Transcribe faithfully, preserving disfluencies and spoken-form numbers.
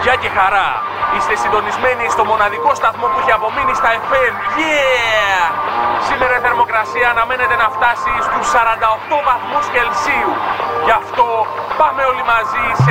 Γεια και χαρά. Είστε συντονισμένοι στο μοναδικό σταθμό που έχει απομείνει στα εφ εμ. Yeah! Σήμερα η θερμοκρασία αναμένεται να φτάσει στους σαράντα οκτώ βαθμούς Κελσίου. Γι' αυτό πάμε όλοι μαζί σε